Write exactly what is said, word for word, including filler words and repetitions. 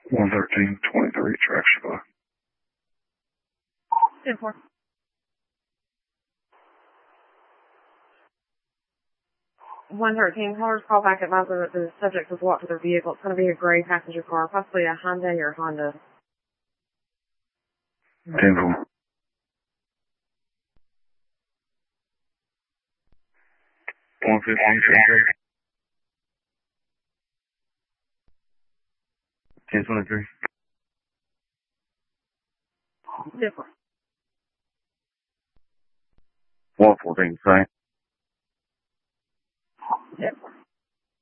one thirteen twenty-three, track supply. ten four. one thirteen, callers call back advising that the subject was walked to their vehicle. It's going to be a gray passenger car, possibly a Hyundai or Honda. ten four. one fifteen, track. ten twenty-three. ten four. one fourteen, same. Yep.